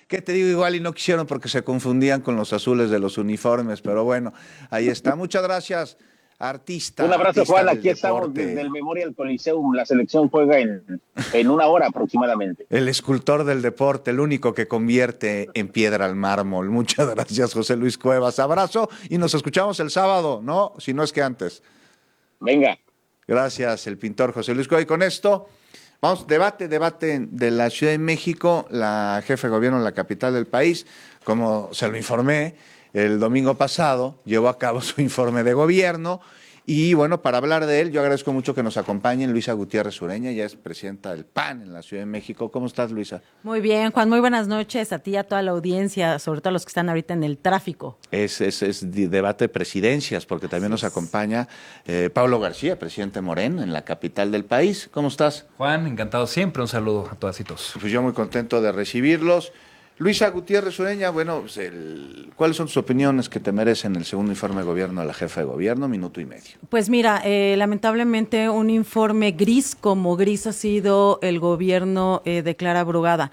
¿Qué te digo? Igual y no quisieron porque se confundían con los azules de los uniformes, pero bueno, ahí está. Muchas gracias, Un abrazo, artista Juan. del Aquí estamos desde el deporte, Memorial Coliseum. La selección juega en una hora aproximadamente. el escultor del deporte, el único que convierte en piedra al mármol. Muchas gracias, José Luis Cuevas. Abrazo y nos escuchamos el sábado, ¿no? Si no es que antes. Venga. Gracias, el pintor José Luis Cuevas. Y con esto, vamos, debate de la Ciudad de México, la jefe de gobierno de la capital del país, como se lo informé el domingo pasado, llevó a cabo su informe de gobierno. Y bueno, para hablar de él, yo agradezco mucho que nos acompañen Luisa Gutiérrez Ureña, ya es presidenta del PAN en la Ciudad de México. ¿Cómo estás, Luisa? Muy bien, Juan, muy buenas noches a ti y a toda la audiencia, sobre todo a los que están ahorita en el tráfico. Es debate de presidencias, porque también nos acompaña Pablo García, presidente Morena en la capital del país. ¿Cómo estás? Juan, encantado siempre, un saludo a todas y todos. Pues yo muy contento de recibirlos. Luisa Gutiérrez Ureña, bueno, pues ¿cuáles son tus opiniones que te merecen el segundo informe de gobierno de la jefa de gobierno? Minuto y medio. Pues mira, lamentablemente un informe gris, como gris ha sido el gobierno de Clara Brugada.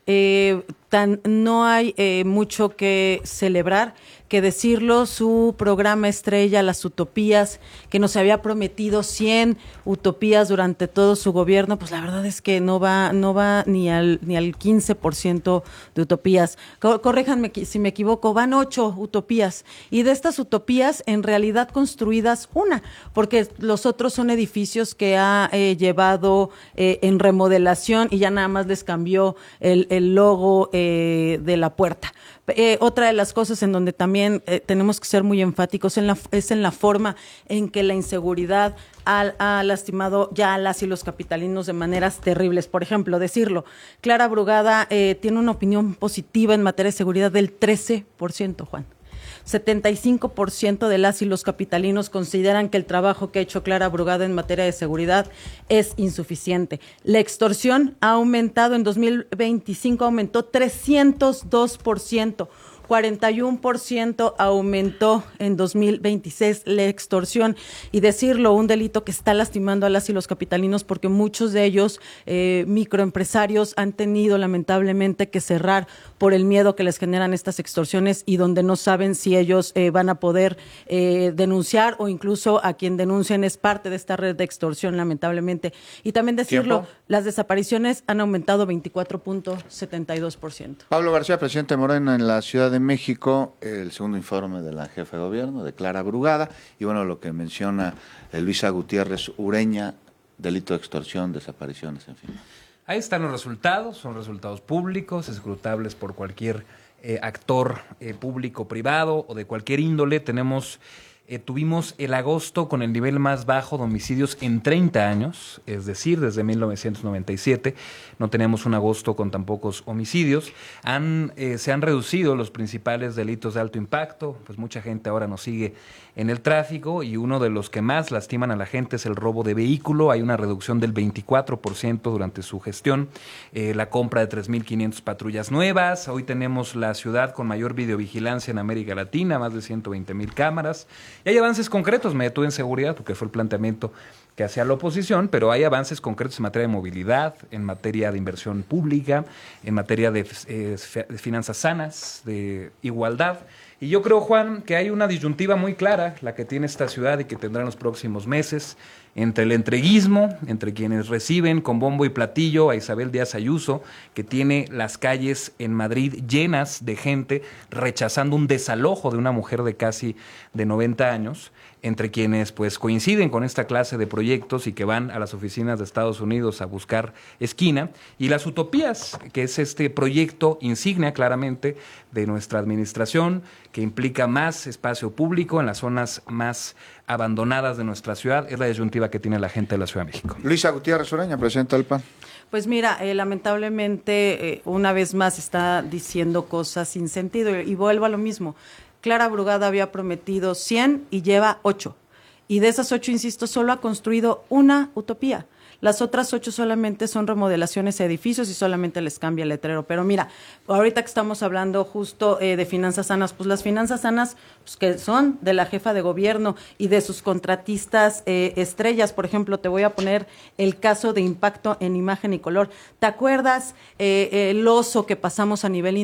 No hay mucho que celebrar, que decirlo. Su programa estrella, Las Utopías, que nos había prometido 100 utopías durante todo su gobierno, pues la verdad es que no va ni al 15% de utopías. Corréjanme si me equivoco, van 8 utopías, y de estas utopías en realidad construidas una, porque los otros son edificios que ha llevado en remodelación y ya nada más les cambió el logo de la puerta. Otra de las cosas en donde también tenemos que ser muy enfáticos es en la forma en que la inseguridad ha lastimado ya a las y los capitalinos de maneras terribles. Por ejemplo, decirlo, Clara Brugada tiene una opinión positiva en materia de seguridad del 13%, Juan. 75% de las y los capitalinos consideran que el trabajo que ha hecho Clara Brugada en materia de seguridad es insuficiente. La extorsión ha aumentado, en 2025 aumentó 302%. 41% aumentó en 2026 la extorsión, y decirlo, un delito que está lastimando a las y los capitalinos, porque muchos de ellos, microempresarios, han tenido lamentablemente que cerrar por el miedo que les generan estas extorsiones, y donde no saben si ellos van a poder denunciar, o incluso a quien denuncien es parte de esta red de extorsión, lamentablemente. Y también decirlo, ¿Tiempo? Las desapariciones han aumentado 24.72%. Pablo García, presidente Morena en la Ciudad de México, el segundo informe de la jefa de gobierno, de Clara Brugada, y bueno, lo que menciona Luisa Gutiérrez Ureña, delito de extorsión, desapariciones, en fin. Ahí están los resultados, son resultados públicos, escrutables por cualquier actor público, privado o de cualquier índole. Tuvimos el agosto con el nivel más bajo de homicidios en 30 años, es decir, desde 1997 no teníamos un agosto con tan pocos homicidios. Se han reducido los principales delitos de alto impacto, pues mucha gente ahora nos sigue en el tráfico, y uno de los que más lastiman a la gente es el robo de vehículo. Hay una reducción del 24% durante su gestión, la compra de 3,500 patrullas nuevas. Hoy tenemos la ciudad con mayor videovigilancia en América Latina, más de 120,000 cámaras. Y hay avances concretos. Me detuve en seguridad, porque fue el planteamiento que hacía la oposición, pero hay avances concretos en materia de movilidad, en materia de inversión pública, en materia de finanzas sanas, de igualdad. Y yo creo, Juan, que hay una disyuntiva muy clara, la que tiene esta ciudad y que tendrá en los próximos meses, entre el entreguismo, entre quienes reciben con bombo y platillo a Isabel Díaz Ayuso, que tiene las calles en Madrid llenas de gente rechazando un desalojo de una mujer de casi de 90 años, entre quienes pues coinciden con esta clase de proyectos y que van a las oficinas de Estados Unidos a buscar esquina, y las utopías, que es este proyecto insignia claramente de nuestra administración, que implica más espacio público en las zonas más abandonadas de nuestra ciudad. Es la disyuntiva que tiene la gente de la Ciudad de México. Luisa Gutiérrez Ureña, presidenta del PAN. Pues mira, lamentablemente una vez más está diciendo cosas sin sentido, y vuelvo a lo mismo. Clara Brugada había prometido 100 y lleva 8. Y de esas 8, insisto, solo ha construido una utopía. Las otras 8 solamente son remodelaciones a edificios y solamente les cambia el letrero. Pero mira, ahorita que estamos hablando justo de finanzas sanas, pues las finanzas sanas, pues, que son de la jefa de gobierno y de sus contratistas estrellas. Por ejemplo, te voy a poner el caso de impacto en imagen y color. ¿Te acuerdas el oso que pasamos a nivel